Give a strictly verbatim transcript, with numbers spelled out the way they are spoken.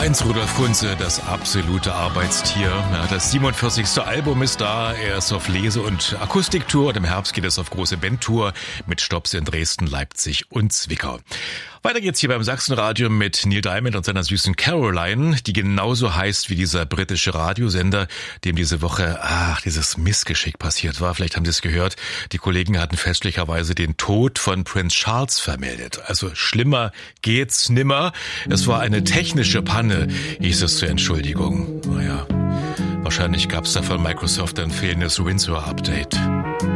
Heinz Rudolf Kunze, das absolute Arbeitstier. Ja, das siebenundvierzigste Album ist da. Er ist auf Lese- und Akustiktour und im Herbst geht es auf große Bandtour mit Stopps in Dresden, Leipzig und Zwickau. Weiter geht's hier beim Sachsenradio mit Neil Diamond und seiner süßen Caroline, die genauso heißt wie dieser britische Radiosender, dem diese Woche, ach, dieses Missgeschick passiert war. Vielleicht haben Sie es gehört. Die Kollegen hatten fälschlicherweise den Tod von Prince Charles vermeldet. Also schlimmer geht's nimmer. Es war eine technische Panne, hieß es zur Entschuldigung. Naja, wahrscheinlich gab's da von Microsoft ein fehlendes Windsor-Update.